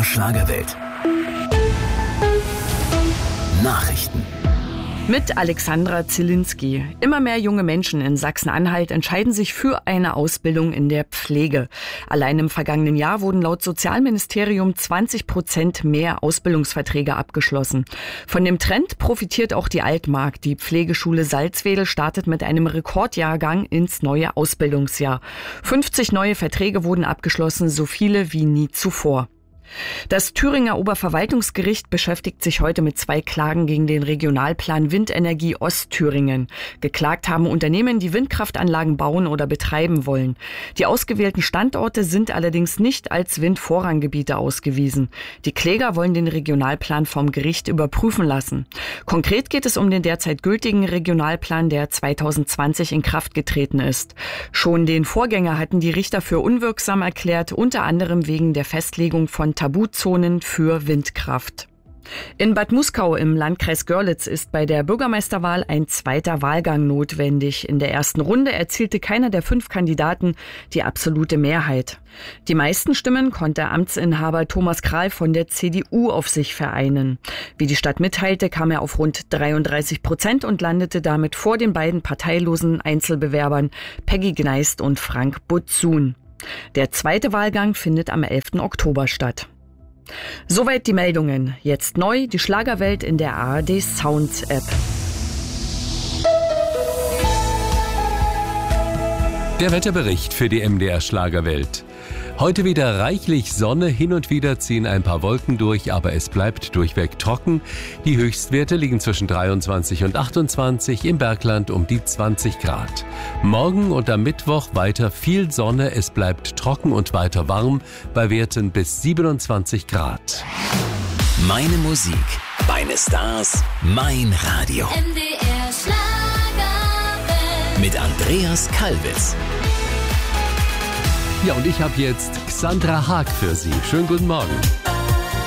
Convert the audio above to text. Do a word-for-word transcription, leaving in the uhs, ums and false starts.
der Schlagerwelt. Nachrichten. Mit Alexandra Zielinski. Immer mehr junge Menschen in Sachsen-Anhalt entscheiden sich für eine Ausbildung in der Pflege. Allein im vergangenen Jahr wurden laut Sozialministerium zwanzig Prozent mehr Ausbildungsverträge abgeschlossen. Von dem Trend profitiert auch die Altmark. Die Pflegeschule Salzwedel startet mit einem Rekordjahrgang ins neue Ausbildungsjahr. fünfzig neue Verträge wurden abgeschlossen, so viele wie nie zuvor. Das Thüringer Oberverwaltungsgericht beschäftigt sich heute mit zwei Klagen gegen den Regionalplan Windenergie Ostthüringen. Geklagt haben Unternehmen, die Windkraftanlagen bauen oder betreiben wollen. Die ausgewählten Standorte sind allerdings nicht als Windvorranggebiete ausgewiesen. Die Kläger wollen den Regionalplan vom Gericht überprüfen lassen. Konkret geht es um den derzeit gültigen Regionalplan, der zweitausendzwanzig in Kraft getreten ist. Schon den Vorgänger hatten die Richter für unwirksam erklärt, unter anderem wegen der Festlegung von Tabuzonen für Windkraft. In Bad Muskau im Landkreis Görlitz ist bei der Bürgermeisterwahl ein zweiter Wahlgang notwendig. In der ersten Runde erzielte keiner der fünf Kandidaten die absolute Mehrheit. Die meisten Stimmen konnte Amtsinhaber Thomas Krahl von der C D U auf sich vereinen. Wie die Stadt mitteilte, kam er auf rund dreiunddreißig Prozent und landete damit vor den beiden parteilosen Einzelbewerbern Peggy Gneist und Frank Butzun. Der zweite Wahlgang findet am elften Oktober statt. Soweit die Meldungen. Jetzt neu die Schlagerwelt in der A R D Sounds App. Der Wetterbericht für die M D R Schlagerwelt. Heute wieder reichlich Sonne, hin und wieder ziehen ein paar Wolken durch, aber es bleibt durchweg trocken. Die Höchstwerte liegen zwischen dreiundzwanzig und achtundzwanzig, im Bergland um die zwanzig Grad. Morgen und am Mittwoch weiter viel Sonne, es bleibt trocken und weiter warm, bei Werten bis siebenundzwanzig Grad. Meine Musik, meine Stars, mein Radio. M D R Schlagerwelt. Mit Andreas Kalbitz. Ja, und ich habe jetzt Xandra Haag für Sie. Schönen guten Morgen.